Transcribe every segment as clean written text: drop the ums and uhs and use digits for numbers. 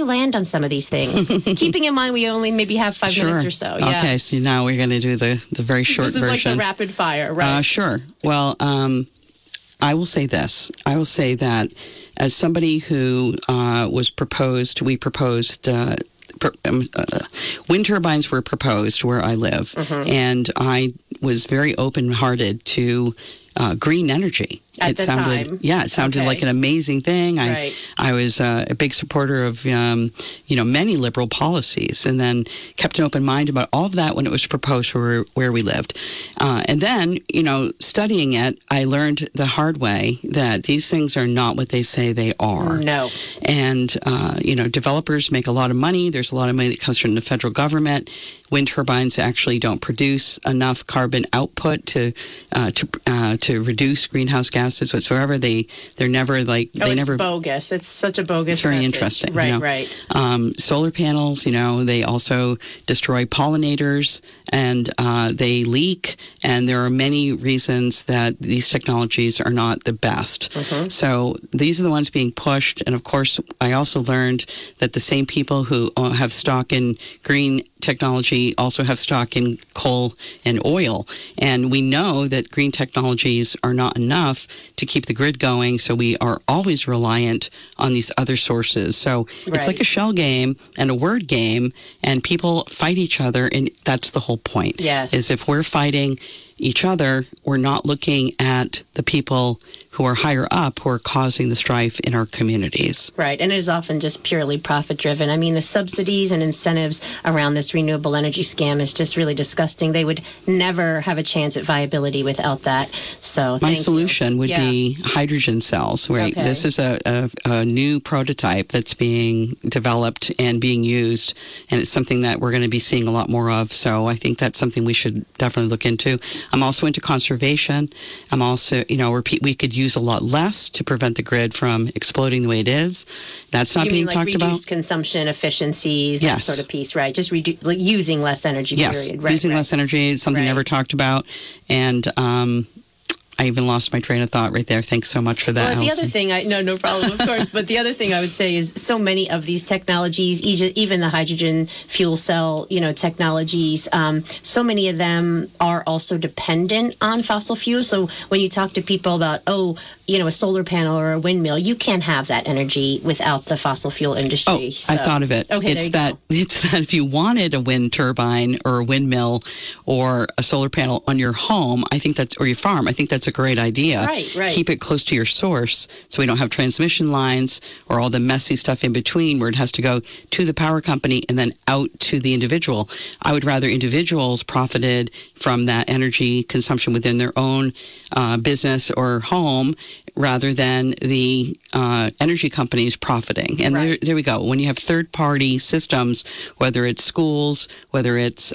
you land on some of these things? Keeping in mind we only maybe have 5 minutes or so. Yeah. Okay, so now we're going to do the very short version. This is like the rapid fire, right? Sure. Well, I will say this. I will say that as somebody who we proposed wind turbines were proposed where I live, and I was very open-hearted to green energy. It sounded like an amazing thing. I was a big supporter of many liberal policies, and then kept an open mind about all of that when it was proposed where we lived. And then, studying it, I learned the hard way that these things are not what they say they are. No. And developers make a lot of money. There's a lot of money that comes from the federal government. Wind turbines actually don't produce enough carbon output to reduce greenhouse gases whatsoever. They're never like it's bogus. It's such a bogus. It's very message. Interesting. Right. Solar panels, they also destroy pollinators and they leak. And there are many reasons that these technologies are not the best. So these are the ones being pushed. And of course, I also learned that the same people who have stock in green technology also have stock in coal and oil. And we know that green technologies are not enough to keep the grid going, so we are always reliant on these other sources. So it's like a shell game and a word game, and people fight each other, and that's the whole point. Yes. Is if we're fighting each other, we're not looking at the people who are higher up who are causing the strife in our communities. Right, and it is often just purely profit-driven. I mean, the subsidies and incentives around this renewable energy scam is just really disgusting. They would never have a chance at viability without that. So my solution would be hydrogen cells. Right, okay. This is a new prototype that's being developed and being used, and it's something that we're going to be seeing a lot more of. So I think that's something we should definitely look into. I'm also into conservation. I'm also, we could use a lot less to prevent the grid from exploding the way it is. That's not being talked about. Reduced consumption efficiencies, that sort of piece, right? Just using less energy, period. Right, using less energy is something never talked about. And I even lost my train of thought right there. Thanks so much for that, Well, the Allison. other thing, no problem, of course. But the other thing I would say is so many of these technologies, even the hydrogen fuel cell, technologies, so many of them are also dependent on fossil fuels. So when you talk to people about, a solar panel or a windmill, you can't have that energy without the fossil fuel industry. I thought of it. Okay, it's that if you wanted a wind turbine or a windmill or a solar panel on your home, or your farm, I think that's a great idea. Right. Keep it close to your source so we don't have transmission lines or all the messy stuff in between where it has to go to the power company and then out to the individual. I would rather individuals profited from that energy consumption within their own business or home rather than the energy companies profiting. And there we go. When you have third-party systems, whether it's schools, whether it's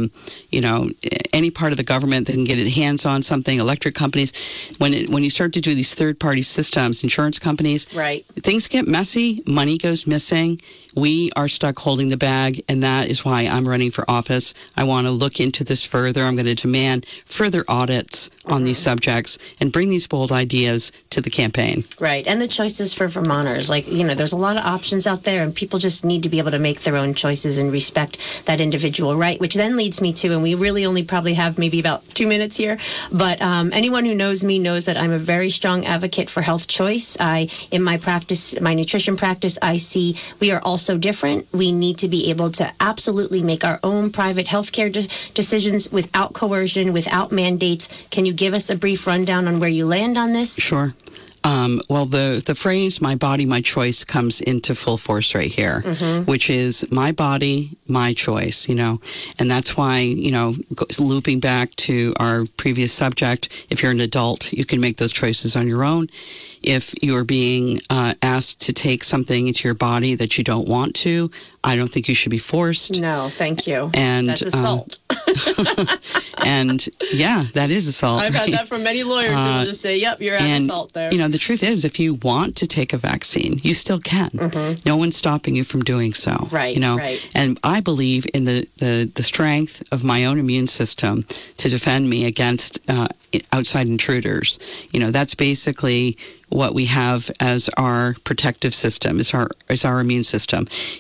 any part of the government that can get its hands on something, electric companies, when you start to do these third-party systems, insurance companies, things get messy, money goes missing. We are stuck holding the bag, and that is why I'm running for office. I want to look into this further. I'm going to demand further audits on these subjects and bring these bold ideas to the campaign. Right, and the choices for Vermonters. There's a lot of options out there, and people just need to be able to make their own choices and respect that individual right, which then leads me to, and we really only probably have maybe about 2 minutes here, but anyone who knows me knows that I'm a very strong advocate for health choice. In my practice, my nutrition practice, I see we are all so different. We need to be able to absolutely make our own private healthcare decisions without coercion, without mandates. Can you give us a brief rundown on where you land on this? Sure. Well, the phrase "my body, my choice" comes into full force right here, which is my body, my choice, and that's why, looping back to our previous subject, if you're an adult, you can make those choices on your own. If you're being asked to take something into your body that you don't want to, I don't think you should be forced. No, thank you. And that's assault. And yeah, that is assault. I've had that from many lawyers who will just say, yep, you're at assault there. The truth is, if you want to take a vaccine, you still can. No one's stopping you from doing so. Right, right. And I believe in the strength of my own immune system to defend me against outside intruders. That's basically what we have as our protective system, is our immune system.